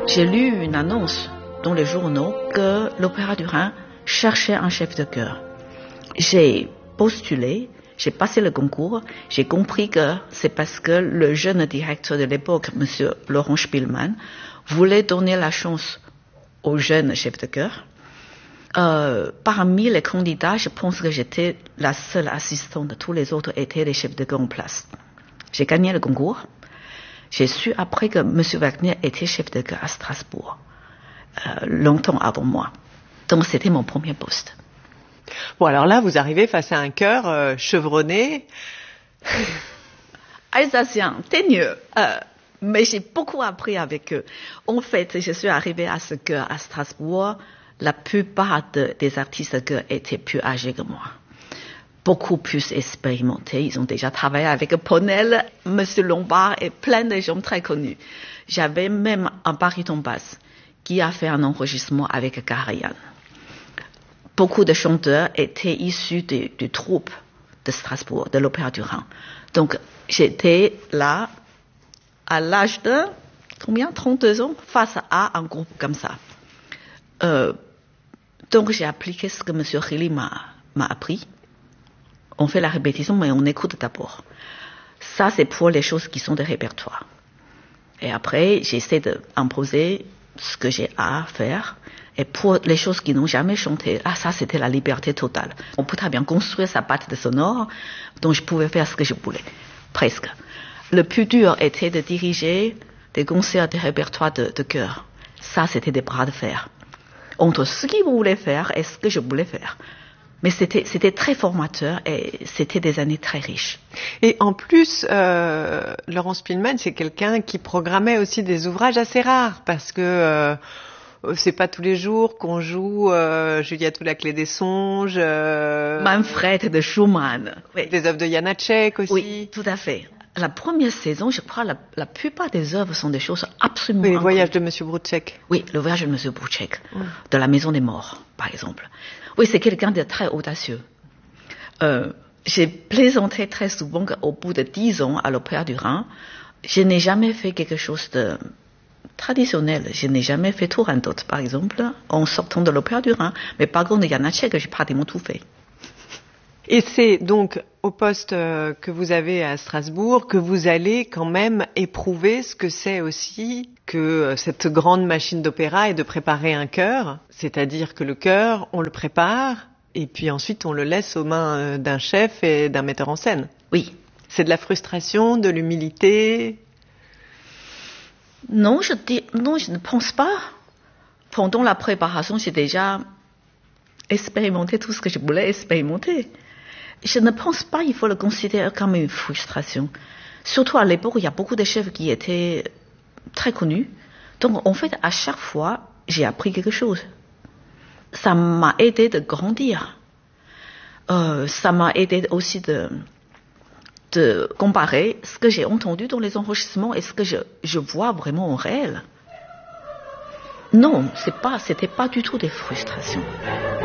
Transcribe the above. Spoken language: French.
J'ai lu une annonce dans les journaux que l'Opéra du Rhin cherchait un chef de chœur. J'ai postulé, j'ai passé le concours, j'ai compris que c'est parce que le jeune directeur de l'époque, M. Laurent Spielmann, voulait donner la chance aux jeunes chefs de chœur. Parmi les candidats, je pense que j'étais la seule assistante. Tous les autres étaient les chefs de chœur en place. J'ai gagné le concours. J'ai su après que M. Wagner était chef de chœur à Strasbourg, longtemps avant moi. Donc c'était mon premier poste. Bon, alors là, vous arrivez face à un chœur chevronné. Alsacien, t'es mieux. Mais j'ai beaucoup appris avec eux. En fait, je suis arrivée à ce chœur à Strasbourg. La plupart des artistes de chœur étaient plus âgés que moi. Beaucoup plus expérimentés. Ils ont déjà travaillé avec Ponel, M. Lombard et plein de gens très connus. J'avais même un baryton basse qui a fait un enregistrement avec Karajan. Beaucoup de chanteurs étaient issus des troupes de Strasbourg, de l'Opéra du Rhin. Donc, j'étais là, à l'âge de, 32 ans, face à un groupe comme ça. Donc, j'ai appliqué ce que M. Khili m'a appris. On fait la répétition, mais on écoute d'abord. Ça, c'est pour les choses qui sont de répertoire. Et après, j'essaie d'imposer ce que j'ai à faire. Et pour les choses qui n'ont jamais chanté, ça, c'était la liberté totale. On peut très bien construire sa patte de sonore, donc je pouvais faire ce que je voulais. Presque. Le plus dur était de diriger des concerts de répertoire de chœur. Ça, c'était des bras de fer. Entre ce qu'ils voulaient faire et ce que je voulais faire. Mais c'était très formateur et c'était des années très riches. Et en plus, Laurent Spielmann, c'est quelqu'un qui programmait aussi des ouvrages assez rares parce que c'est pas tous les jours qu'on joue Juliette ou la clé des songes, Manfred de Schumann, oui. Des œuvres de Janacek aussi. Oui, tout à fait. La première saison, je crois, la plupart des œuvres sont des choses absolument Oui, le voyage de Monsieur Broucek. Oui, le voyage de Monsieur Broucek, de la Maison des Morts, par exemple. Oui, c'est quelqu'un de très audacieux. J'ai plaisanté très souvent qu'au bout de 10 ans à l'Opéra du Rhin, je n'ai jamais fait quelque chose de traditionnel. Je n'ai jamais fait Turandot, par exemple, en sortant de l'Opéra du Rhin. Mais par contre, Janacek, j'ai pratiquement tout fait. Et c'est donc au poste que vous avez à Strasbourg que vous allez quand même éprouver ce que c'est aussi que cette grande machine d'opéra et de préparer un chœur. C'est-à-dire que le chœur, on le prépare et puis ensuite on le laisse aux mains d'un chef et d'un metteur en scène. Oui. C'est de la frustration, de l'humilité. Non, je ne pense pas. Pendant la préparation, j'ai déjà expérimenté tout ce que je voulais expérimenter. Je ne pense pas qu'il faut le considérer comme une frustration. Surtout à l'époque, il y a beaucoup de chefs qui étaient très connus. Donc, en fait, à chaque fois, j'ai appris quelque chose. Ça m'a aidé de grandir. Ça m'a aidé aussi de comparer ce que j'ai entendu dans les enregistrements et ce que je vois vraiment en réel. Non, c'était pas du tout des frustrations.